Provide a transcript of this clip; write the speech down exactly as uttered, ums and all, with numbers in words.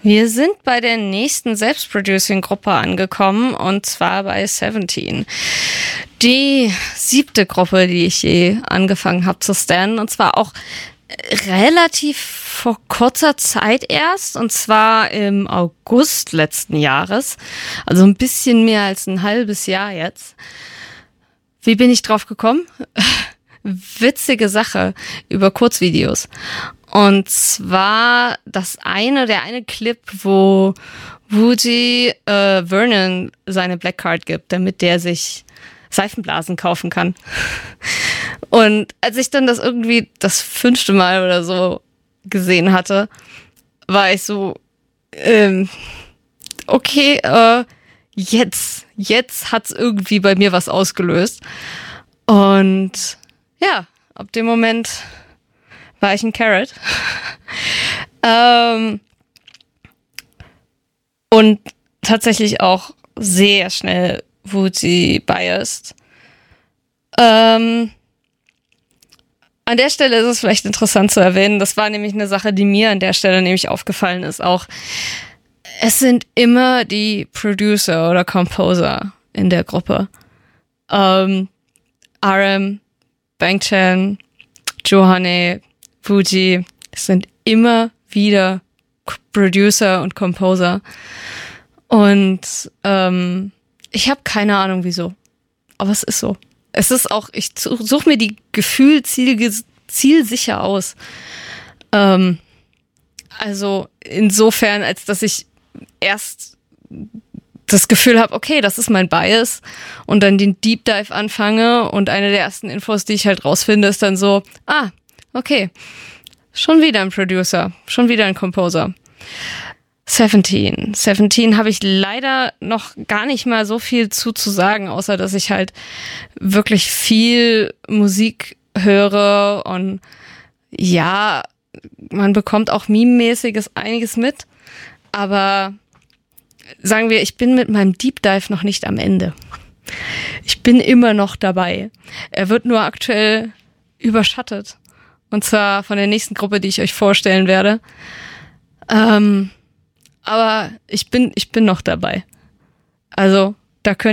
Wir sind bei der nächsten Selbstproducing-Gruppe angekommen, und zwar bei Seventeen. Die siebte Gruppe, die ich je angefangen habe zu stannen, und zwar auch relativ vor kurzer Zeit erst, und zwar im August letzten Jahres, also ein bisschen mehr als ein halbes Jahr jetzt. Wie bin ich drauf gekommen? Witzige Sache über Kurzvideos. Und zwar das eine, der eine Clip, wo Woody äh, Vernon seine Black Card gibt, damit der sich Seifenblasen kaufen kann. Und als ich dann das irgendwie das fünfte Mal oder so gesehen hatte, war ich so, ähm, okay, äh, jetzt, jetzt hat's irgendwie bei mir was ausgelöst. Und ja, ab dem Moment war ich ein Carrot. ähm, und tatsächlich auch sehr schnell Woody biased. Ähm, an der Stelle ist es vielleicht interessant zu erwähnen, das war nämlich eine Sache, die mir an der Stelle nämlich aufgefallen ist auch. Es sind immer die Producer oder Composer in der Gruppe. Ähm, R M, Bangchan, Johanne, Woody, es sind immer wieder Producer und Composer. Und ähm, ich habe keine Ahnung wieso. Aber es ist so. Es ist auch, ich suche mir die Gefühl ziel, zielsicher aus. Ähm, also insofern, als dass ich erst das Gefühl habe, okay, das ist mein Bias, und dann den Deep Dive anfange, und eine der ersten Infos, die ich halt rausfinde, ist dann so, ah, okay, schon wieder ein Producer, schon wieder ein Composer. Seventeen. Seventeen habe ich leider noch gar nicht mal so viel zu zu sagen, außer dass ich halt wirklich viel Musik höre, und ja, man bekommt auch meme-mäßiges einiges mit, aber sagen wir, ich bin mit meinem Deep Dive noch nicht am Ende. Ich bin immer noch dabei. Er wird nur aktuell überschattet. Und zwar von der nächsten Gruppe, die ich euch vorstellen werde. Ähm, aber ich bin, ich bin noch dabei. Also, da könnt